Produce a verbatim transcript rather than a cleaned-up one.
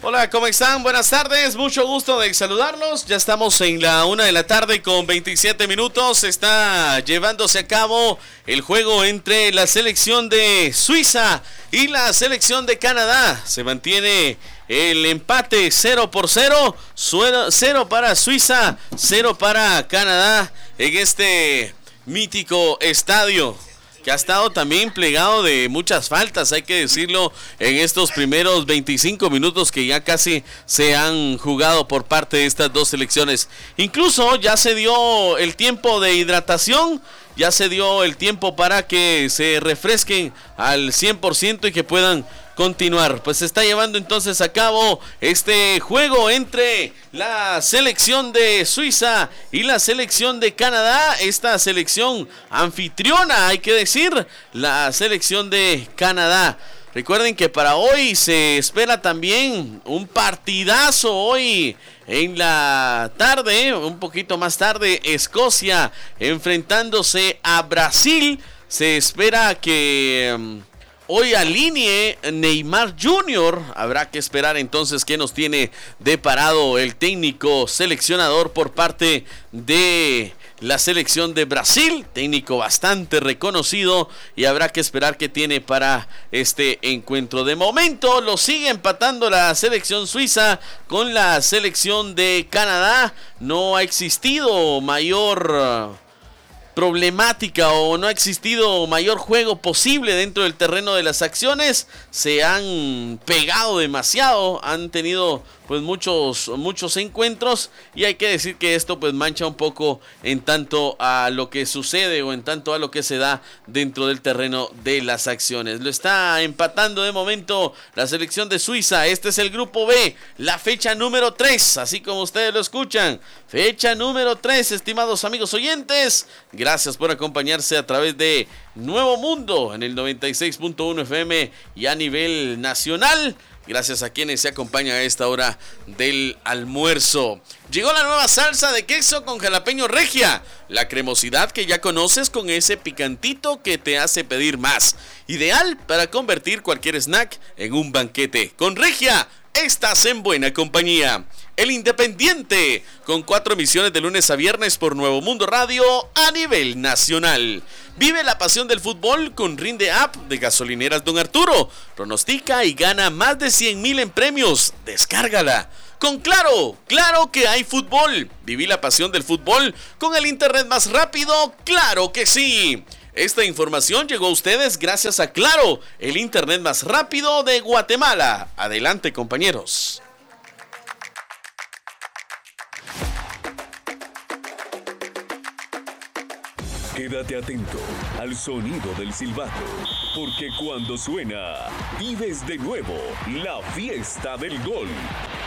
Hola, ¿cómo están? Buenas tardes, mucho gusto de saludarlos. Ya estamos en la una de la tarde con veintisiete minutos. Está llevándose a cabo el juego entre la selección de Suiza y la selección de Canadá. Se mantiene el empate cero por cero, cero para Suiza, cero para Canadá en este mítico estadio, que ha estado también plegado de muchas faltas, hay que decirlo, en estos primeros veinticinco minutos que ya casi se han jugado por parte de estas dos selecciones. Incluso ya se dio el tiempo de hidratación, ya se dio el tiempo para que se refresquen al cien por ciento y que puedan continuar. Pues se está llevando entonces a cabo este juego entre la selección de Suiza y la selección de Canadá. Esta selección anfitriona, hay que decir, la selección de Canadá. Recuerden que para hoy se espera también un partidazo hoy en la tarde, un poquito más tarde, Escocia enfrentándose a Brasil. Se espera que um, hoy alinee Neymar junior Habrá que esperar entonces qué nos tiene deparado el técnico seleccionador por parte de la selección de Brasil, técnico bastante reconocido, y habrá que esperar qué tiene para este encuentro. De momento lo sigue empatando la selección suiza con la selección de Canadá. No ha existido mayor problemática o no ha existido mayor juego posible dentro del terreno de las acciones. Se han pegado demasiado, han tenido pues muchos muchos encuentros, y hay que decir que esto pues mancha un poco en tanto a lo que sucede o en tanto a lo que se da dentro del terreno de las acciones. Lo está empatando de momento la selección de Suiza. Este es el grupo B, la fecha número tres, así como ustedes lo escuchan, fecha número tres, estimados amigos oyentes. Gracias por acompañarse a través de Nuevo Mundo en el noventa y seis punto uno F M y a nivel nacional. Gracias a quienes se acompañan a esta hora del almuerzo. Llegó la nueva salsa de queso con jalapeño regia. La cremosidad que ya conoces con ese picantito que te hace pedir más. Ideal para convertir cualquier snack en un banquete. Con regia, estás en buena compañía. El Independiente, con cuatro emisiones de lunes a viernes por Nuevo Mundo Radio a nivel nacional. Vive la pasión del fútbol con Rinde App de Gasolineras Don Arturo. Pronostica y gana más de cien mil en premios. Descárgala. Con Claro, claro que hay fútbol. Viví la pasión del fútbol con el internet más rápido, claro que sí. Esta información llegó a ustedes gracias a Claro, el internet más rápido de Guatemala. Adelante, compañeros. Quédate atento al sonido del silbato, porque cuando suena, vives de nuevo la fiesta del gol.